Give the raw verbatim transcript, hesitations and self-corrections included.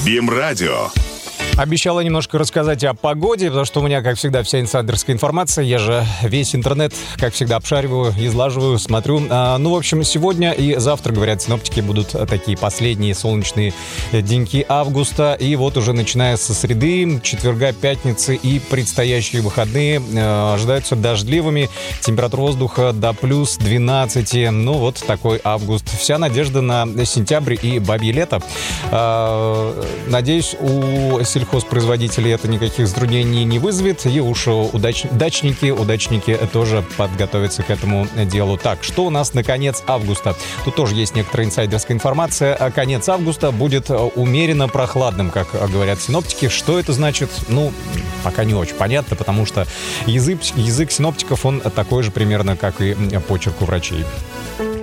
БИМ-радио. Обещала немножко рассказать о погоде, потому что у меня, как всегда, вся инсайдерская информация. Я же весь интернет, как всегда, обшариваю, излаживаю, смотрю. А, ну, в общем, сегодня и завтра, говорят синоптики, будут такие последние солнечные деньки августа. И вот уже начиная со среды, четверга, пятницы и предстоящие выходные э, ожидаются дождливыми. Температура воздуха до плюс двенадцати. Ну, вот такой август. Вся надежда на сентябрь и бабье лето. А, надеюсь, у сельхозпроизводителей это никаких затруднений не вызовет, и уж удач... дачники, удачники тоже подготовятся к этому делу. Так, что у нас на конец августа? Тут тоже есть некоторая инсайдерская информация. А конец августа будет умеренно прохладным, как говорят синоптики. Что это значит? Ну, пока не очень понятно, потому что язык, язык синоптиков, он такой же примерно, как и почерк у врачей.